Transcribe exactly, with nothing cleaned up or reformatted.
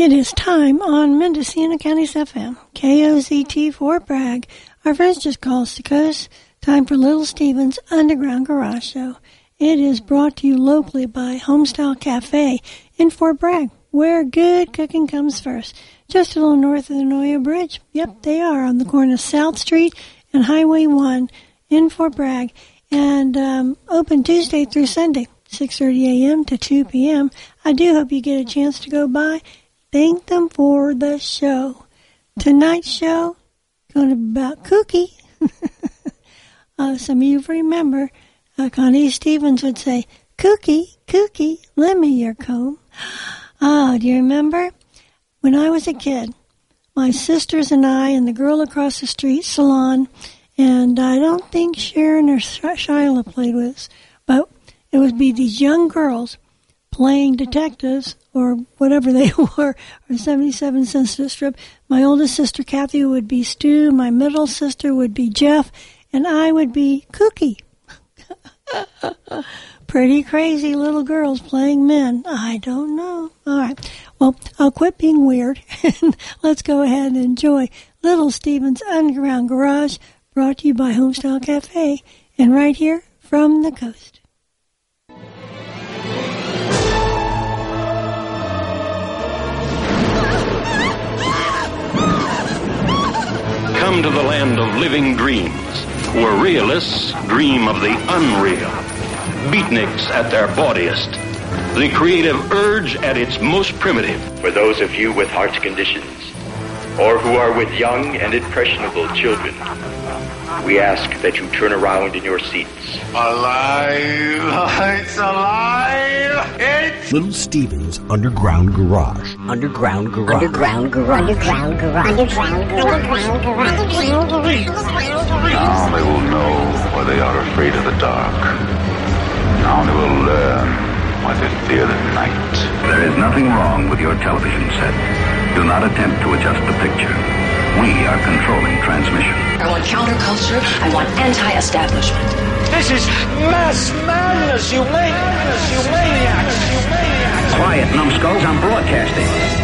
It is time on Mendocino County's F M, K O Z T Fort Bragg. Our friends just coast to coast. Time for Little Steven's Underground Garage Show. It is brought to you locally by Homestyle Cafe in Fort Bragg, where good cooking comes first. Just a little north of the Noya Bridge. Yep, they are on the corner of South Street and Highway one in Fort Bragg. And um, open Tuesday through Sunday, six thirty a.m. to two p.m. I do hope you get a chance to go by. Thank them for the show. Tonight's show going to be about Cookie. uh, some of you remember uh, Connie Stevens would say, Cookie, Cookie, lend me your comb. Oh, do you remember? When I was a kid, my sisters and I and the girl across the street, Salon, and I don't think Sharon or Shyla played with us, but it would be these young girls playing detectives or whatever they were, or seventy-seven cents a strip. My oldest sister, Kathy, would be Stu. My middle sister would be Jeff. And I would be Cookie. Pretty crazy little girls playing men. I don't know. All right. Well, I'll quit being weird. And let's go ahead and enjoy Little Steven's Underground Garage, brought to you by Homestyle Cafe, and right here from the coast. Come to the land of living dreams, where realists dream of the unreal, beatniks at their bawdiest, the creative urge at its most primitive. For those of you with heart conditions, or who are with young and impressionable children, we ask that you turn around in your seats. Alive! It's alive! It's... Little Steven's Underground Garage. Underground Garage. Underground Garage. Underground Garage. Underground Garage. Underground Garage. Now they will know why they are afraid of the dark. Now they will learn why they fear the night. There is nothing wrong with your television set. Do not attempt to adjust the picture. We are controlling transmission. I want counterculture. I want anti-establishment. This is mass madness, you maniacs, you maniacs, you maniacs. Quiet, numbskulls, I'm broadcasting.